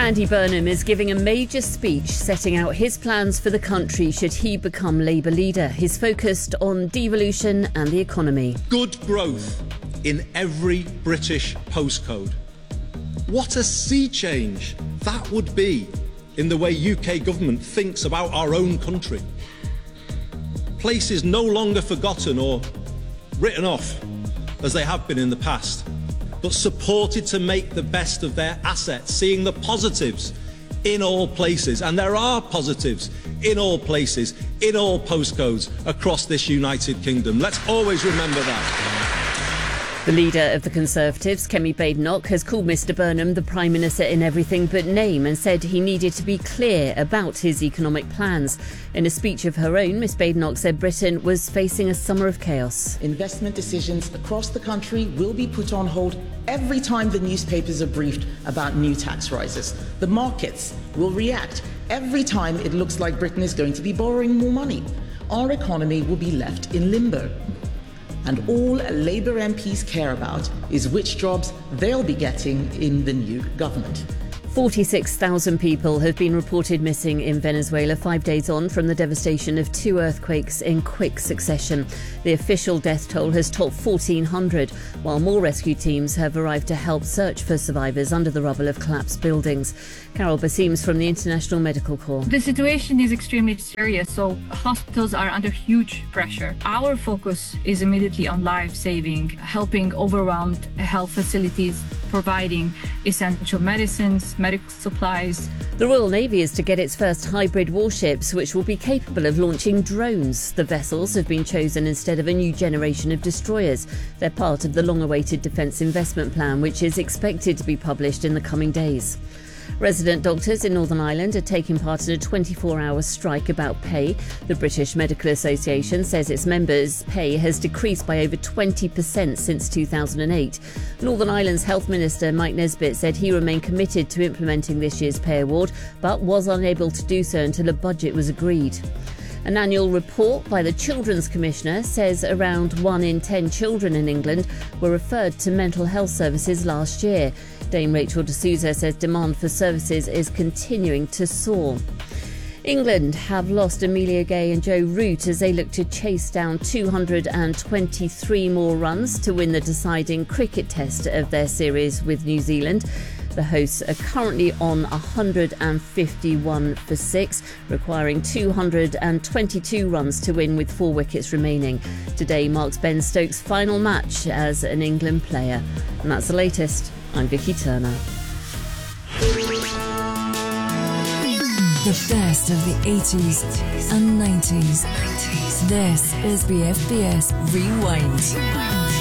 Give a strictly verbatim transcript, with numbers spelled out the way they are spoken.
Andy Burnham is giving a major speech setting out his plans for the country should he become Labour leader. He's focused on devolution and the economy. Good growth in every British postcode. What a sea change that would be in the way U K government thinks about our own country. Places no longer forgotten or written off as they have been in the past, but supported to make the best of their assets, seeing the positives in all places. And there are positives in all places, in all postcodes across this United Kingdom. Let's always remember that. The leader of the Conservatives, Kemi Badenoch, has called Mr Burnham the Prime Minister in everything but name and said he needed to be clear about his economic plans. In a speech of her own, Miss Badenoch said Britain was facing a summer of chaos. Investment decisions across the country will be put on hold every time the newspapers are briefed about new tax rises. The markets will react every time it looks like Britain is going to be borrowing more money. Our economy will be left in limbo. And all Labour M Ps care about is which jobs they'll be getting in the new government. forty-six thousand people have been reported missing in Venezuela five days on from the devastation of two earthquakes in quick succession. The official death toll has topped fourteen hundred, while more rescue teams have arrived to help search for survivors under the rubble of collapsed buildings. Carol Bassims from the International Medical Corps. The situation is extremely serious, so hospitals are under huge pressure. Our focus is immediately on life-saving, helping overwhelmed health facilities, providing essential medicines, medical supplies. The Royal Navy is to get its first hybrid warships, which will be capable of launching drones. The vessels have been chosen instead of a new generation of destroyers. They're part of the long-awaited Defence Investment Plan, which is expected to be published in the coming days. Resident doctors in Northern Ireland are taking part in a twenty-four hour strike about pay. The British Medical Association says its members' pay has decreased by over twenty percent since two thousand eight. Northern Ireland's Health Minister Mike Nesbitt said he remained committed to implementing this year's pay award, but was unable to do so until a budget was agreed. An annual report by the Children's Commissioner says around one in ten children in England were referred to mental health services last year. Dame Rachel D'Souza says demand for services is continuing to soar. England have lost Amelia Gay and Joe Root as they look to chase down two hundred twenty-three more runs to win the deciding cricket test of their series with New Zealand. The hosts are currently on one hundred fifty-one for six, requiring two hundred twenty-two runs to win with four wickets remaining. Today marks Ben Stokes' final match as an England player. And that's the latest. I'm Vicky Turner. The best of the eighties and nineties. This is B F B S Rewind.